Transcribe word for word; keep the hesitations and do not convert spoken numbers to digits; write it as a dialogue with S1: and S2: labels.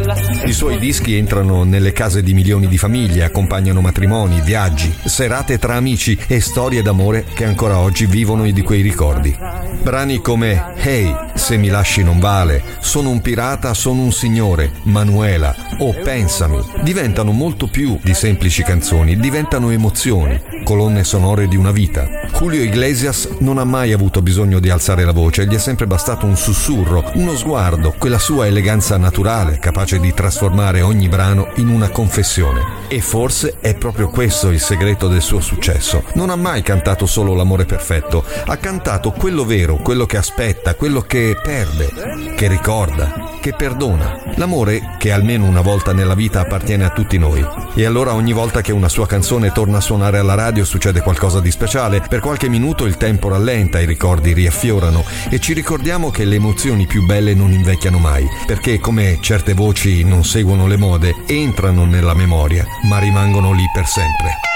S1: I suoi dischi entrano nelle case di milioni di famiglie, accompagnano matrimoni, viaggi, serate tra amici e storie d'amore che ancora oggi vivono di quei ricordi. Brani come Hey, se mi lasci non vale, Sono un pirata, sono un signore, Manuela o Pensami diventano molto più di semplici canzoni, diventano emozioni, colonne sonore di una vita. Julio Iglesias non ha mai avuto bisogno di alzare la voce, gli è sempre bastato un sussurro, uno sguardo, quella sua eleganza naturale, capace di trasformare ogni brano in una confessione. E forse è proprio questo il segreto del suo successo. Non ha mai cantato solo l'amore perfetto, ha cantato quello vero, quello che aspetta, quello che perde, che ricorda, che perdona. L'amore che almeno una volta nella vita appartiene a tutti noi. E allora ogni volta che una sua canzone torna a suonare alla radio succede qualcosa di speciale. Per qualche minuto il tempo rallenta, i ricordi riaffiorano e ci ricordiamo che le emozioni più belle non invecchiano mai, perché come certe voci non seguono le mode, entrano nella memoria, ma rimangono lì per sempre.